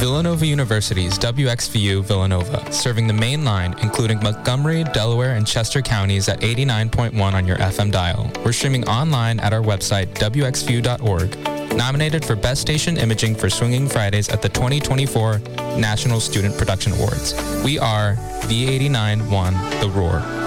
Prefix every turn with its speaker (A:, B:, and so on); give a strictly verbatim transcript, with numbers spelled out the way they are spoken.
A: Villanova University's W X V U Villanova, serving the main line, including Montgomery, Delaware, and Chester counties at eighty-nine point one on your F M dial. We're streaming online at our website, w x v u dot org. Nominated for Best Station Imaging for Swinging Fridays at the twenty twenty-four National Student Production Awards. We are V eighty-nine point one The Roar.